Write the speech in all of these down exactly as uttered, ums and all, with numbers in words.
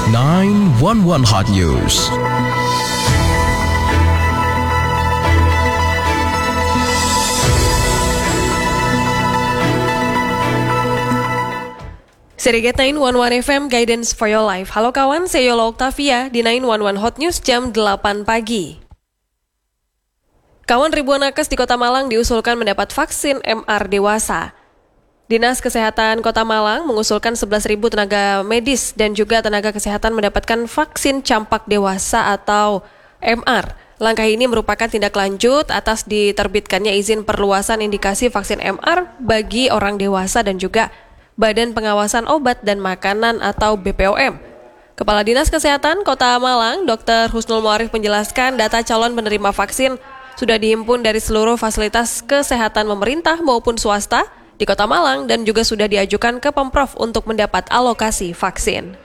nine one one Hot News. Seriget nine one one F M Guidance for Your Life. Halo kawan, saya Yola Octavia di nine one one Hot News jam delapan pagi. Kawan, ribuan nakes di Kota Malang diusulkan mendapat vaksin M R dewasa. Dinas Kesehatan Kota Malang mengusulkan sebelas ribu tenaga medis dan juga tenaga kesehatan mendapatkan vaksin campak dewasa atau M R. Langkah ini merupakan tindak lanjut atas diterbitkannya izin perluasan indikasi vaksin M R bagi orang dewasa dan juga Badan Pengawasan Obat dan Makanan atau B P O M. Kepala Dinas Kesehatan Kota Malang, Dokter Husnul Muarif menjelaskan data calon penerima vaksin sudah dihimpun dari seluruh fasilitas kesehatan pemerintah maupun swasta di Kota Malang dan juga sudah diajukan ke Pemprov untuk mendapat alokasi vaksin.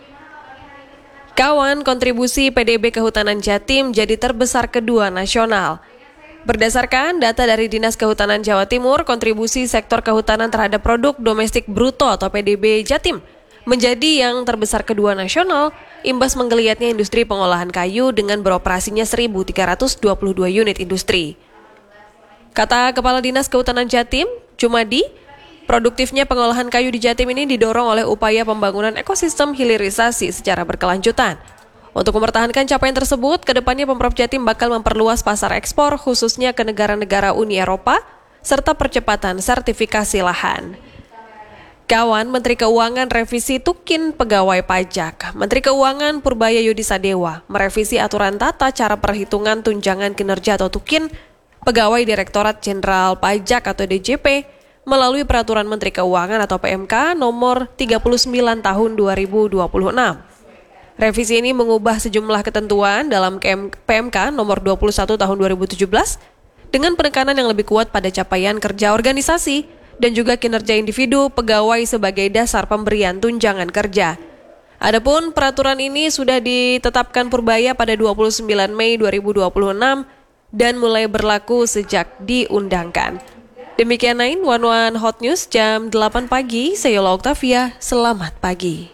Kawan, kontribusi P D B Kehutanan Jatim jadi terbesar kedua nasional. Berdasarkan data dari Dinas Kehutanan Jawa Timur, kontribusi sektor kehutanan terhadap produk domestik bruto atau P D B Jatim menjadi yang terbesar kedua nasional, imbas menggeliatnya industri pengolahan kayu dengan beroperasinya seribu tiga ratus dua puluh dua unit industri. Kata Kepala Dinas Kehutanan Jatim, Jumadi, produktifnya pengolahan kayu di Jatim ini didorong oleh upaya pembangunan ekosistem hilirisasi secara berkelanjutan. Untuk mempertahankan capaian tersebut, kedepannya Pemprov Jatim bakal memperluas pasar ekspor khususnya ke negara-negara Uni Eropa serta percepatan sertifikasi lahan. Kawan, Menteri Keuangan revisi Tukin Pegawai Pajak. Menteri Keuangan Purbaya Yudisadewa merevisi aturan tata cara perhitungan tunjangan kinerja atau Tukin Pegawai Direktorat Jenderal Pajak atau D J P melalui Peraturan Menteri Keuangan atau P M K nomor tiga puluh sembilan tahun dua ribu dua puluh enam. Revisi ini mengubah sejumlah ketentuan dalam P M K nomor dua puluh satu tahun dua ribu tujuh belas dengan penekanan yang lebih kuat pada capaian kerja organisasi dan juga kinerja individu pegawai sebagai dasar pemberian tunjangan kerja. Adapun peraturan ini sudah ditetapkan Purbaya pada dua puluh sembilan Mei dua ribu dua puluh enam dan mulai berlaku sejak diundangkan. Demikian nine one one Hot News jam delapan pagi, saya Yola Octavia, selamat pagi.